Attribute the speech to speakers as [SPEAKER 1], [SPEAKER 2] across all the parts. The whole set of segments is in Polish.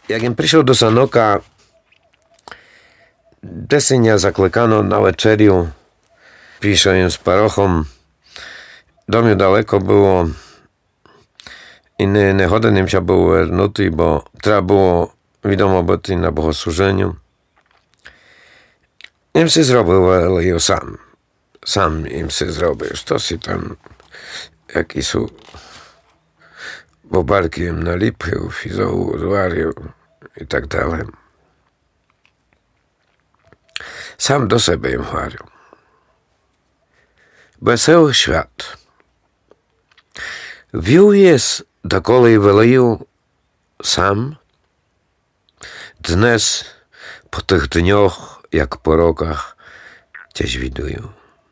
[SPEAKER 1] Jak im prišiel do Sanoka, desenia zaklekano na večeriu, píše im s parochom. Do mňa daleko było i не ходеним ще був вернутий, бо треба було, відомо, бути на богослуженню. Їм си зробив, але його сам. Сам їм си зробив. Що си там, які су бобарки їм наліпив, фізову зварив і так далі. Сам до себе їм говорив. Веселий świat. Wił jest, dokole weleju sam, dnes po tych dniach, jak po rokach, cieś widuję.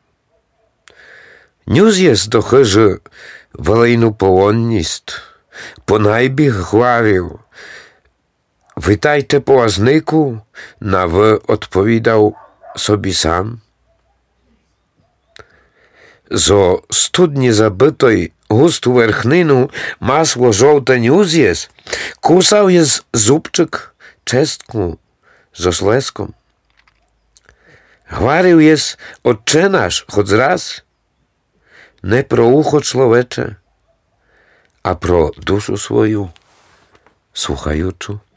[SPEAKER 1] News jest do chyży welejnu połonnist, po najbich chwarił. Witajcie po łaznyku, na wy odpowiadał sobie sam. Zo studnie zabytej gustу верхнину масло żółte news jest. Kusał jest zupczyk czestku z osleską. Gwarił jest Otcze nasz choć raz. Nie pro ucho człowiecze, a pro duшу свою słuchajuczu.